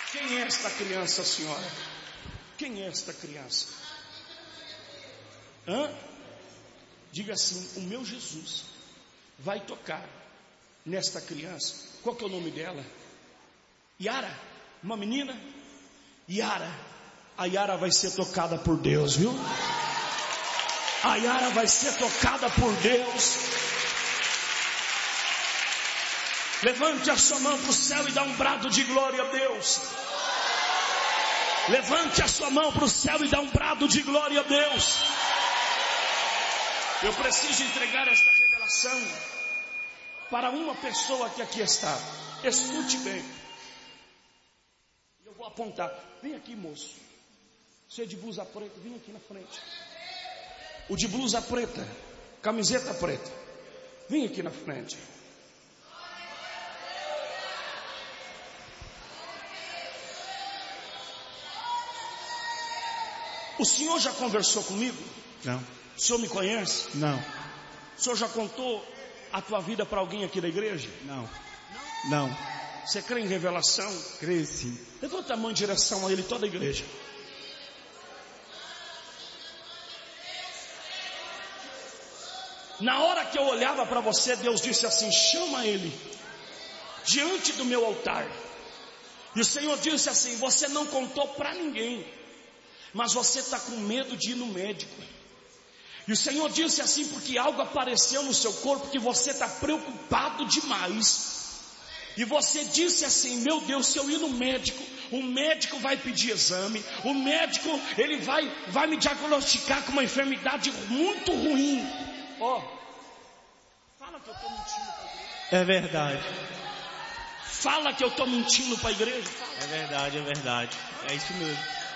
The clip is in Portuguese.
Quem é esta criança, senhora? Quem é esta criança? Diga assim: o meu Jesus vai tocar nesta criança. Qual que é o nome dela? Yara, uma menina? Yara. A Yara vai ser tocada por Deus, viu? A Yara vai ser tocada por Deus. Levante a sua mão para o céu e dá um brado de glória a Deus. Levante a sua mão para o céu e dá um brado de glória a Deus. Eu preciso entregar esta revelação para uma pessoa que aqui está. Escute bem. Eu vou apontar. Vem aqui, moço. Você é de blusa preta, vem aqui na frente. O de blusa preta, camiseta preta, vem aqui na frente. O senhor já conversou comigo? Não. O senhor me conhece? Não. O senhor já contou a tua vida para alguém aqui da igreja? Não. Não. Você crê em revelação? Creio sim. Levanta a mão em direção a ele, toda a igreja. Na hora que eu olhava para você, Deus disse assim: chama ele diante do meu altar. E o Senhor disse assim: você não contou para ninguém, mas você está com medo de ir no médico. E o Senhor disse assim: porque algo apareceu no seu corpo que você está preocupado demais. E você disse assim: meu Deus, se eu ir no médico, o médico vai pedir exame, o médico ele vai me diagnosticar com uma enfermidade muito ruim. Fala que eu estou mentindo para a igreja. É verdade. Fala que eu estou mentindo para a igreja. Fala. É verdade, é verdade. É isso mesmo.